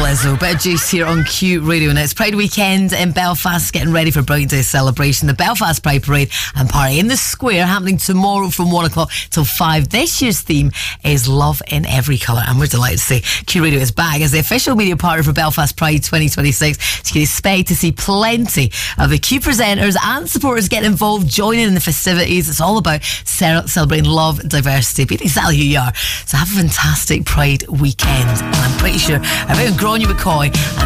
Lizzo, bit of Juice here on Q Radio. And it's Pride weekend in Belfast, getting ready for Brilliant Day celebration. The Belfast Pride Parade and Party in the Square happening tomorrow from 1 o'clock till 5. This year's theme is Love in Every Colour, and we're delighted to say Q Radio is back as the official media partner for Belfast Pride 2026. So you can expect to see plenty of the Q presenters and supporters getting involved, joining in the festivities. It's all about celebrating love, diversity, being exactly who you are. So have a fantastic Pride weekend. And I'm pretty sure about Gráinne McCoy and